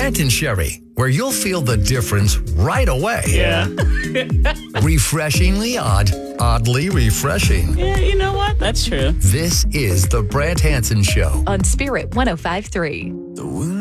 Brant and Sherry, where you'll feel the difference right away. Yeah. Refreshingly odd, oddly refreshing. Yeah, you know what? That's true. This is the Brant Hansen Show on Spirit 105.3.